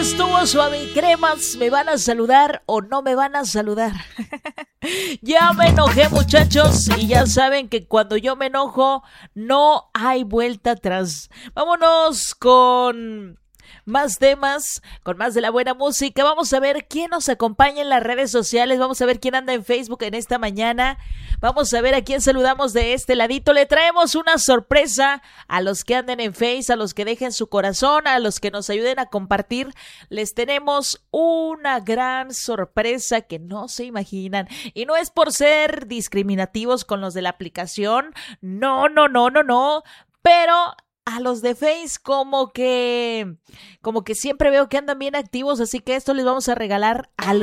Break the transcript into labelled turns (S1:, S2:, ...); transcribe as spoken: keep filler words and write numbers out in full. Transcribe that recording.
S1: estuvo suave y cremas. ¿Me van a saludar o no me van a saludar? Ya me enojé, muchachos, y ya saben que cuando yo me enojo no hay vuelta atrás. Vámonos con más temas, con más de la buena música. Vamos a ver quién nos acompaña en las redes sociales. Vamos a ver quién anda en Facebook en esta mañana. Vamos a ver a quién saludamos de este ladito. Le traemos una sorpresa a los que anden en Face, a los que dejen su corazón, a los que nos ayuden a compartir. Les tenemos una gran sorpresa que no se imaginan. Y no es por ser discriminativos con los de la aplicación. No, no, no, no, no. Pero a los de Face como que como que siempre veo que andan bien activos, así que esto les vamos a regalar algo